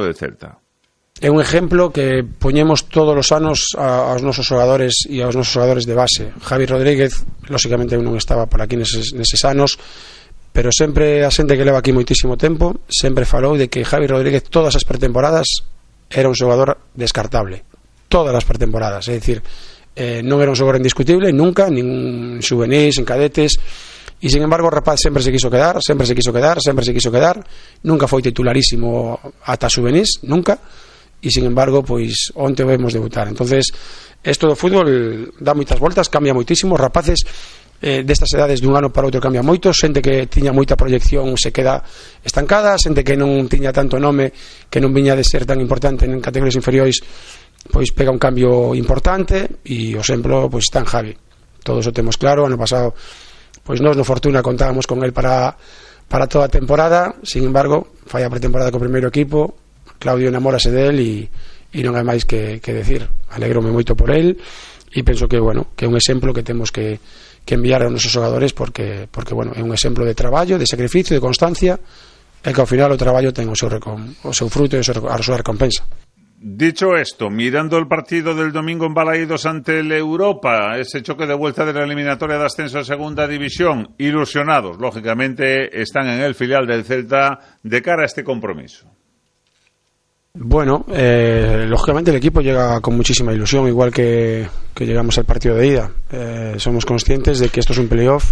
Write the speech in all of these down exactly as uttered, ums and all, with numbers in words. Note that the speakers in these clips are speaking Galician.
do Celta. É un exemplo que poñemos todos os anos aos nosos xogadores e aos nosos xogadores de base. Javi Rodríguez, lóxicamente eu non estaba por aquí neses, neses anos, pero sempre a xente que leva aquí moitísimo tempo sempre falou de que Javi Rodríguez todas as pretemporadas era un xogador descartable, todas as pretemporadas, é dicir, eh, non era un xogador indiscutible nunca, nin xuvenis, en cadetes, e sin embargo o rapaz sempre se quiso quedar, sempre se quiso quedar, sempre se quiso quedar, nunca foi titularísimo ata xuvenis, nunca. E sin embargo, pois onte o vemos debutar. Entonces, isto do fútbol dá moitas voltas, cambia moitísimo. Os rapaces eh, destas edades dun ano para outro cambia moito. Xente que tiña moita proyección se queda estancada, xente que non tiña tanto nome, que non viña de ser tan importante en categorías inferiores, pois pega un cambio importante. E o exemplo pois está en Javi, todos o temos claro. Ano pasado pois nós no Fortuna contábamos con el para, para toda a temporada. Sin embargo, fai a pretemporada co primeiro equipo, Claudio enamórase del e, e non hai máis que, que decir. Alegrome moito por el e penso que, bueno, que é un exemplo que temos que, que enviar aos nosos xogadores porque, porque bueno, é un exemplo de traballo, de sacrificio, de constancia, e que ao final o traballo ten o seu, recom, o seu fruto e a súa recompensa. Dicho esto, mirando el partido del domingo en Balaídos ante el Europa, ese choque de vuelta de la eliminatoria de ascenso a segunda división, ilusionados, lógicamente, están en el filial del Celta de cara a este compromiso. Bueno, eh, lógicamente el equipo llega con muchísima ilusión, igual que, que llegamos al partido de ida. Eh, somos conscientes de que esto es un playoff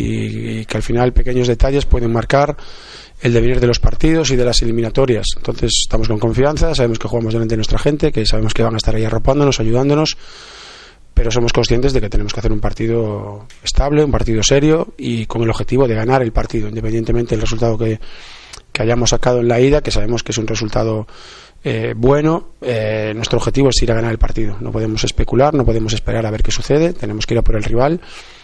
y, y que al final pequeños detalles pueden marcar el devenir de los partidos y de las eliminatorias. Entonces estamos con confianza, sabemos que jugamos delante de nuestra gente, que sabemos que van a estar ahí arropándonos, ayudándonos, pero somos conscientes de que tenemos que hacer un partido estable, un partido serio y con el objetivo de ganar el partido, independientemente del resultado que, que hayamos sacado en la ida, que sabemos que es un resultado Eh, bueno, eh, nuestro objetivo es ir a ganar el partido. No podemos especular, no podemos esperar a ver qué sucede. Tenemos que ir a por el rival,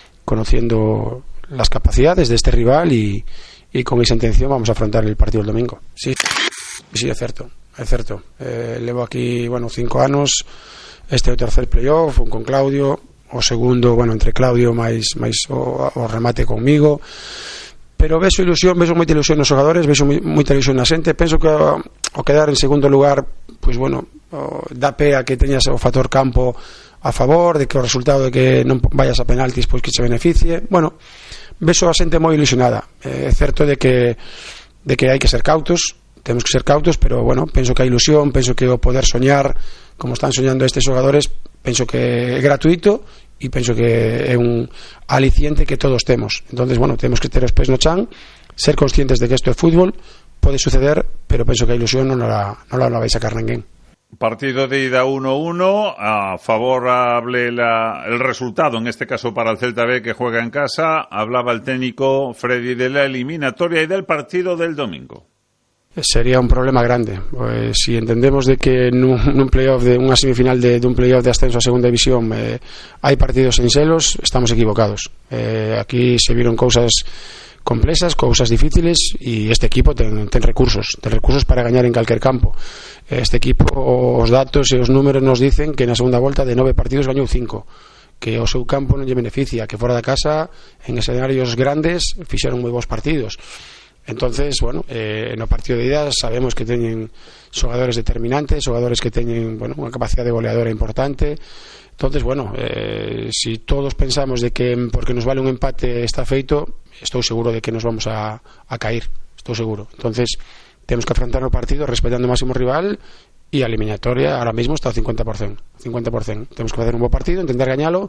conociendo las capacidades de este rival y, y con esa intención vamos a afrontar el partido el domingo. Sí, sí, é certo, é certo. Eh, levo aquí, bueno, cinco anos. Este é o tercer playoff, un con Claudio, o segundo, bueno, entre Claudio máis, máis o, o remate conmigo. Pero vexo ilusión, vexo moita ilusión nos xogadores, vexo moita ilusión na xente. Penso que ao quedar en segundo lugar, pois bueno, dá pé a que teñas o factor campo a favor, de que o resultado de que non vayas a penaltis pois que che beneficie. Bueno, vexo a xente moi ilusionada. É certo de que de que hai que ser cautos, temos que ser cautos, pero bueno, penso que a ilusión, penso que o poder soñar como están soñando estes xogadores, penso que é gratuito e penso que é un aliciente que todos temos. Entonces, bueno, temos que ter os pés no chan, ser conscientes de que isto é fútbol, pode suceder, pero penso que a ilusión non la, non la, la vai sacar ninguén. Partido de ida uno uno, a favorable la, el resultado, en este caso para el Celta B que juega en casa. Hablaba el técnico Freddy de la eliminatoria y del partido del domingo. Sería un problema grande, pues, si entendemos de que nun, nun playoff de unha semifinal de, de un playoff de ascenso a segunda división eh, hai partidos en selos, estamos equivocados. Eh, aquí se vieron cousas complexas, cousas difíciles e este equipo ten, ten recursos, ten recursos para gañar en calquer campo. Este equipo, os datos e os números nos dicen que na segunda volta de nove partidos gañou cinco, que o seu campo non lle beneficia, que fora da casa en escenarios grandes fixeron moi bons partidos. Entonces, bueno, eh, no partido de ida sabemos que teñen xogadores determinantes, xogadores que teñen, bueno, unha capacidade de goleadora importante. Entonces, bueno, eh, si todos pensamos de que porque nos vale un empate está feito, estou seguro de que nos vamos a, a caer, estou seguro. Entonces, temos que afrontar o partido respetando o máximo rival e a eliminatoria ahora mismo está ao cincuenta por ciento, cincuenta por ciento. Temos que facer un bo partido, intentar gañalo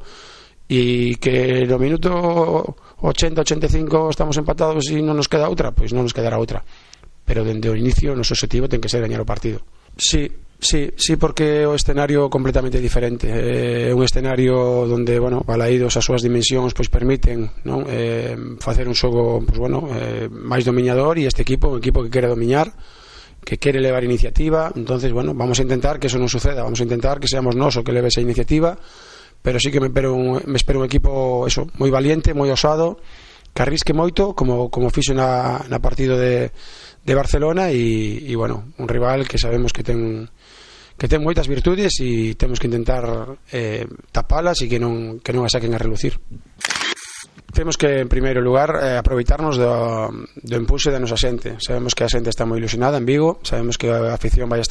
e que no minuto ochenta, ochenta e cinco estamos empatados e non nos queda outra, pois non nos quedará outra, pero dende o inicio o noso objetivo ten que ser gañar o partido. Sí, sí, sí, porque o escenario completamente diferente, é eh, un escenario onde, bueno, Balaídos as súas dimensións pois permiten, non, eh, facer un xogo, pois bueno, eh, máis dominador, e este equipo, un equipo que quere domiñar, que quere levar iniciativa. Entonces, bueno, vamos a intentar que eso non suceda, vamos a intentar que seamos nós o que leve esa iniciativa. Pero sí que me espero un, me espero un equipo eso, moi valiente, moi osado, que arrisque moito como, como fixo na, na partido de, de Barcelona e, e bueno, un rival que sabemos que ten que ten moitas virtudes e temos que intentar eh, tapalas e que non, que non a saquen a relucir. Temos que, en primeiro lugar, eh, aproveitarnos do, do impulso da nosa xente. Sabemos que a xente está moi ilusionada en Vigo, sabemos que a afición vai estar